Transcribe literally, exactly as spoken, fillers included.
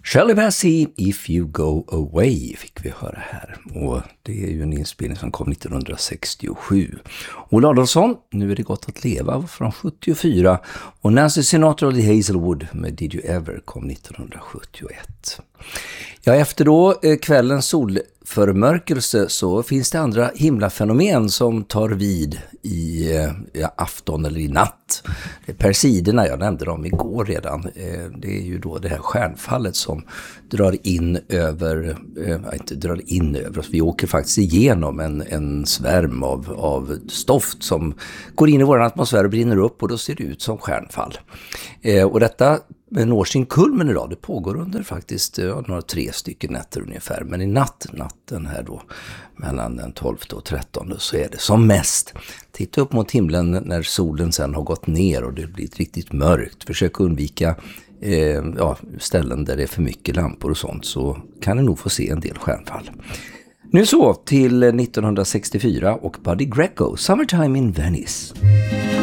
Shirley Bassey, If You Go Away fick vi höra här. Och det är ju en inspelning som kom nittonhundrasextiosju. Ola Adolphson, Nu är det gott att leva från sjuttiofyra. Och Nancy Sinatra och Lee Hazelwood med Did You Ever kom nittonhundrasjuttioett. Ja, efter då eh, kvällens solförmörkelse så finns det andra himlafenomen som tar vid i eh, afton eller i natt. Det är Persiderna, jag nämnde dem igår redan. Eh, det är ju då det här stjärnfallet som drar in över, eh, inte drar in över oss. Vi åker faktiskt igenom en, en svärm av, av stoft som går in i vår atmosfär och brinner upp, och då ser det ut som stjärnfall. Eh, och detta når sin kulmen idag. Det pågår under faktiskt ja, några tre stycken nätter ungefär. Men i natt, natten här då, mellan den tolfte och trettonde, så är det som mest. Titta upp mot himlen när solen sen har gått ner och det blir riktigt mörkt. Försök undvika eh, ja, ställen där det är för mycket lampor och sånt, så kan ni nog få se en del stjärnfall. Nu så till nittonhundrasextiofyra och Buddy Greco, Summertime in Venice.